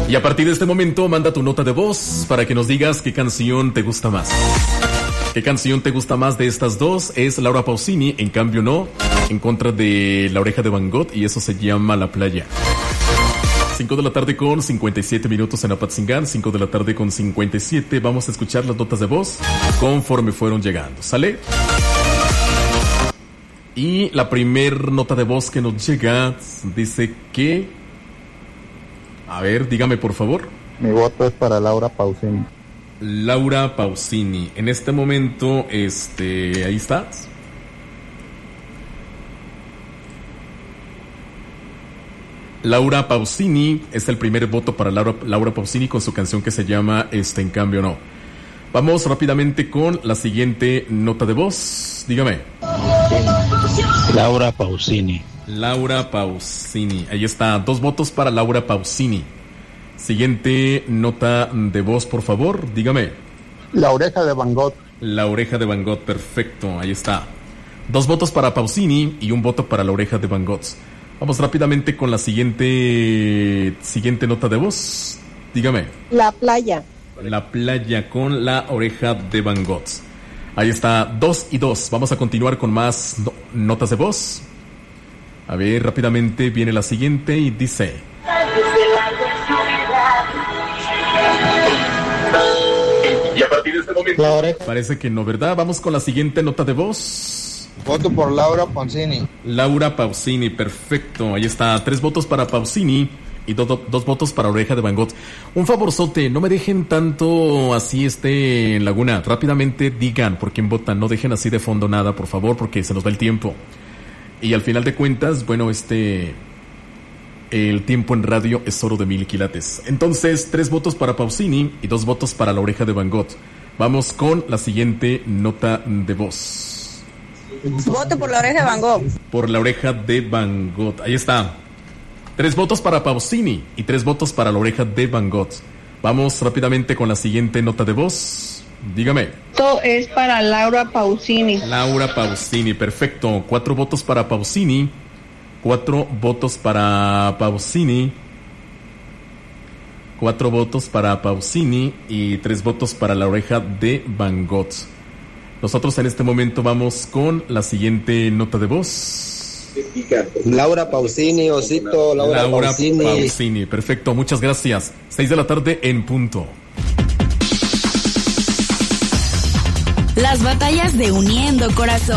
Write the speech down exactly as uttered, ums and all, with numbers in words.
Y a partir de este momento, manda tu nota de voz para que nos digas qué canción te gusta más. ¿Qué canción te gusta más de estas dos? Es Laura Pausini, En Cambio No, en contra de La Oreja de Van Gogh, y eso se llama La Playa. cinco de la tarde con cincuenta y siete minutos en Apatzingán, cinco de la tarde con cincuenta y siete. Vamos a escuchar las notas de voz conforme fueron llegando. ¿Sale? Y la primer nota de voz que nos llega dice que... A ver, dígame por favor. Mi voto es para Laura Pausini. Laura Pausini. En este momento, este... ahí estás. Laura Pausini es el primer voto para Laura, Laura Pausini con su canción que se llama este, En Cambio No. Vamos rápidamente con la siguiente nota de voz. Dígame. Laura Pausini. Laura Pausini. Ahí está. Dos votos para Laura Pausini. Siguiente nota de voz, por favor. Dígame. La Oreja de Van Gogh. La Oreja de Van Gogh. Perfecto. Ahí está. Dos votos para Pausini y un voto para La Oreja de Van Gogh. Vamos rápidamente con la siguiente siguiente nota de voz. Dígame. La Playa. La Playa con La Oreja de Van Gogh. Ahí está, dos y dos. Vamos a continuar con más no- notas de voz. A ver, rápidamente viene la siguiente y dice... Y a partir de este momento... La Oreja. Parece que no, ¿verdad? Vamos con la siguiente nota de voz. Voto por Laura Pausini. Laura Pausini, perfecto. Ahí está, tres votos para Pausini y do, do, dos votos para Oreja de Van Gogh. Un favorzote, no me dejen tanto así este en Laguna. Rápidamente digan por quién votan, no dejen así de fondo nada, por favor, porque se nos va el tiempo. Y al final de cuentas, bueno, este... el tiempo en radio es oro de mil quilates. Entonces, tres votos para Pausini y dos votos para La Oreja de Van Gogh. Vamos con la siguiente nota de voz. Voto por La Oreja de Van Gogh. Por La Oreja de Van Gogh. Ahí está. Tres votos para Pausini y tres votos para La Oreja de Van Gogh. Vamos rápidamente con la siguiente nota de voz. Dígame. Esto es para Laura Pausini. Laura Pausini, perfecto. Cuatro votos para Pausini. Cuatro votos para Pausini. Cuatro votos para Pausini y tres votos para La Oreja de Van Gogh. Nosotros en este momento vamos con la siguiente nota de voz. Laura Pausini, Osito, Laura, Laura Pausini. Pausini, perfecto, muchas gracias. Seis de la tarde en punto. Las batallas de Uniendo Corazón.